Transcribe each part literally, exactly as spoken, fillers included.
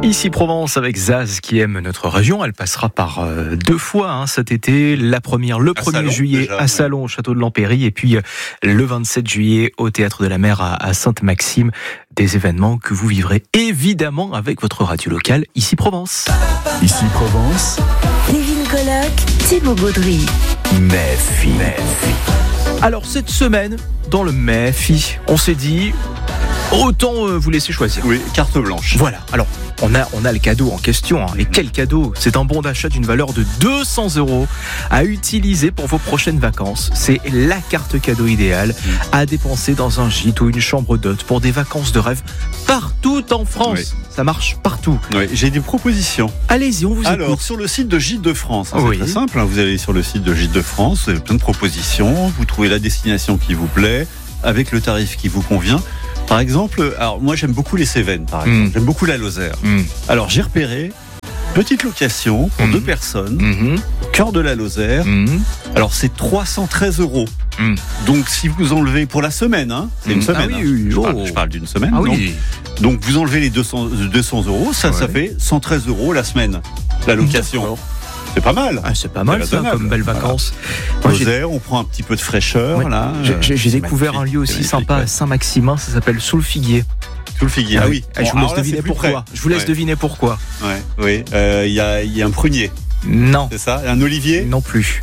Ici Provence avec Zaz qui aime notre région. Elle passera par euh, deux fois hein, cet été. La première le premier Salon, juillet déjà, à Salon au château de l'Empéry et puis euh, le vingt-sept juillet au Théâtre de la Mer à, à Sainte-Maxime. Des événements que vous vivrez évidemment avec votre radio locale Ici Provence. Ici Provence. Kevin Colloque, Thibaut Gaudry. Méfi. Alors cette semaine, dans le Méfi, on s'est dit autant euh, vous laisser choisir. Oui, carte blanche. Voilà, alors on a, on a le cadeau en question. Hein. Et quel cadeau ? C'est un bon d'achat d'une valeur de deux cents euros à utiliser pour vos prochaines vacances. C'est la carte cadeau idéale à dépenser dans un gîte ou une chambre d'hôte pour des vacances de rêve partout en France. Oui. Ça marche partout. Oui, j'ai des propositions. Allez-y, on vous Alors, écoute. sur le site de Gîtes de France, hein, Oui. c'est très simple, hein, vous allez sur le site de Gîtes de France, vous avez plein de propositions, vous trouvez la destination qui vous plaît, avec le tarif qui vous convient. Par exemple, alors moi j'aime beaucoup les Cévennes, par exemple. Mm. J'aime beaucoup la Lozère. Mmh. Alors j'ai repéré petite location pour Mm. deux personnes, Mmh. cœur de la Lozère. Mmh. Alors c'est trois cent treize euros. Mm. Donc si vous enlevez pour la semaine, hein, c'est une Mm. semaine. Ah oui, hein. oui, je, oh. parle, je parle d'une semaine. Ah donc, oui. donc vous enlevez les deux cents, deux cents euros, ça, ça Ouais. fait cent treize euros la semaine, la location. D'accord. C'est pas mal. Ah, c'est pas mal C'est ça, raisonnable. comme belles vacances. Moi, j'ai- Lozère, on prend un petit peu de fraîcheur Ouais. là. j'ai, j'ai- j'ai C'est découvert un magnifique, lieu c'est aussi magnifique, sympa à ouais. Saint-Maximin, ça s'appelle Sous le Figuier. Tout le figuier. Ah oui. Ah, je vous Bon, laisse alors là, deviner c'est plus pourquoi. près. Je vous laisse Ouais. deviner pourquoi. Ouais, oui. Euh, Il y, a, il y a un prunier, Non, c'est ça, un olivier. non plus.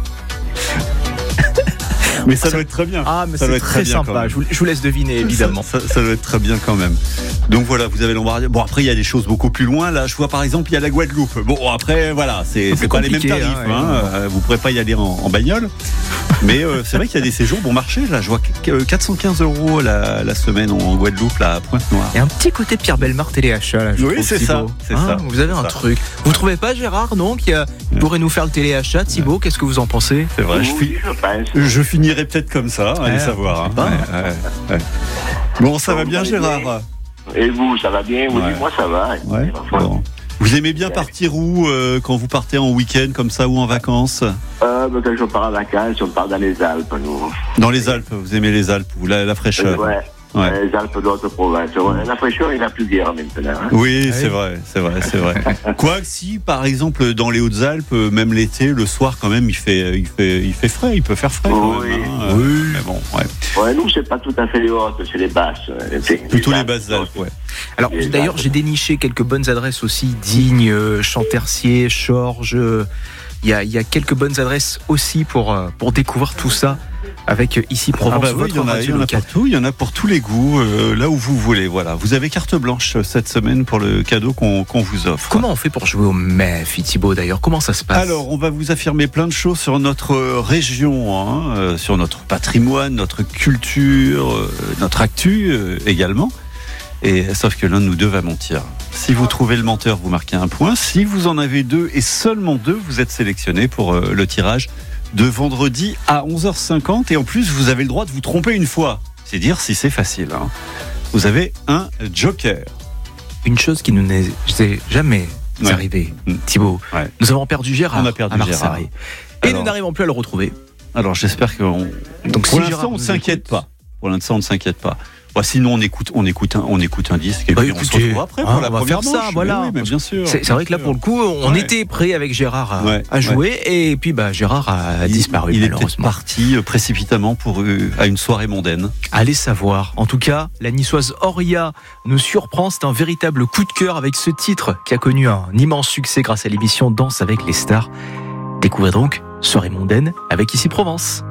Mais ça doit être très bien. Ah, mais Ça doit c'est être très très bien, quand sympa. même. Je vous, je vous laisse deviner, évidemment. Ça, ça, ça doit être très bien quand même. Donc voilà, vous avez l'embarras. Bon, après, il y a des choses beaucoup plus loin. Là, je vois par exemple, il y a la Guadeloupe. Bon, après, voilà, c'est, c'est pas les mêmes compliqué, tarifs. hein, hein. ouais. Euh, Vous pourrez pas y aller en, en bagnole. Mais euh, c'est vrai qu'il y a des séjours bon marché. Là, je vois que- quatre cent quinze euros la, la semaine en Guadeloupe, là, à Pointe-Noire. Il y a un petit côté Pierre Bellemare téléachat là. Je Oui, trouve, c'est Thibaut. ça, c'est Hein, ça, Vous avez c'est un ça. truc. Vous trouvez pas Gérard, non, qui a- pourrait nous faire le téléachat, Thibaut ? Qu'est-ce que vous en pensez ? C'est vrai. Je, Oui, fi- je pense. je finirai peut-être comme ça. Allez Ouais, savoir. hein. pas. Ouais, ouais, ouais. Bon, ça va bien, Gérard. Et vous, ça va bien? Oui, Ouais. moi ça va. Ouais. Bon. Vous aimez bien partir où euh, quand vous partez en week-end comme ça ou en vacances? Euh, ben, quand je pars en vacances, on part dans les Alpes, nous. Dans les Alpes, vous aimez les Alpes ou la, la fraîcheur? Ouais. Ouais. Les Alpes d'Haute-Provence. Ouais. La fraîcheur est la plus guerre maintenant. Hein. Oui, Ah c'est oui. vrai, c'est vrai, c'est vrai. Quoique si, par exemple, dans les Hautes-Alpes, euh, même l'été, le soir, quand même, il fait, il fait, il fait frais, il peut faire frais. Quand Oui. même, hein. Euh, Oui. Mais bon, ouais. Ouais, nous, c'est pas tout à fait les hautes, c'est les basses. Les, Plutôt les basses Alpes, ouais. Alors Et d'ailleurs, là, j'ai déniché quelques bonnes adresses aussi, Digne, euh, Champtercier, Chorges. euh, Il y a, il y a quelques bonnes adresses aussi pour, euh, pour découvrir tout ça avec euh, Ici Provence, Ah bah oui, votre il y en a, il radio y en a locale. partout, il y en a pour tous les goûts, euh, là où vous voulez. Voilà, vous avez carte blanche euh, cette semaine pour le cadeau qu'on qu'on vous offre. Comment on fait pour jouer au Méfi, Thibaut, d'ailleurs ? Comment ça se passe ? Alors, on va vous affirmer plein de choses sur notre région, hein, euh, sur notre patrimoine, notre culture, euh, notre actu euh, également. Et sauf que l'un de nous deux va mentir. Si vous trouvez le menteur, vous marquez un point. Si vous en avez deux et seulement deux, vous êtes sélectionné pour euh, le tirage de vendredi à onze heures cinquante. Et en plus, vous avez le droit de vous tromper une fois. C'est dire si c'est facile. Hein. Vous avez un joker. Une chose qui nous n'est jamais Ouais. arrivée, Mm. Thibaut. Ouais. Nous avons perdu Gérard On a perdu à Marseille. Gérard. Et Alors- nous n'arrivons plus à le retrouver. Alors, j'espère qu'on... Donc, Pour si l'instant, Gérard on ne nous s'inquiète écoute- pas. Pour l'instant, on ne s'inquiète pas. Bon, sinon, on écoute, on écoute un, on écoute un disque et Bah, puis on se écoutez, retrouve après hein, pour la on va première faire ça, manche. voilà. Mais oui, mais bien sûr. C'est, c'est vrai que là, pour le coup, on Ouais. était prêt avec Gérard à, Ouais, à jouer, et puis bah, Gérard a Il- disparu, Il est peut-être malheureusement. parti euh, précipitamment pour euh, à une soirée mondaine. Allez savoir. En tout cas, la niçoise Auria nous surprend. C'est un véritable coup de cœur avec ce titre qui a connu un immense succès grâce à l'émission Danse avec les stars. Découvrez donc Soirée mondaine avec Ici Provence.